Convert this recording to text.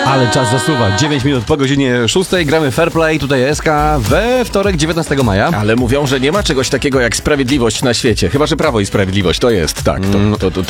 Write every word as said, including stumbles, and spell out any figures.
Ale czas zasuwa. dziewięć minut po godzinie szóstej. Gramy Fair Play, tutaj S K we wtorek, dziewiętnastego maja. Ale mówią, że nie ma czegoś takiego jak sprawiedliwość na świecie. Chyba że Prawo i Sprawiedliwość to jest, tak. To, to, to,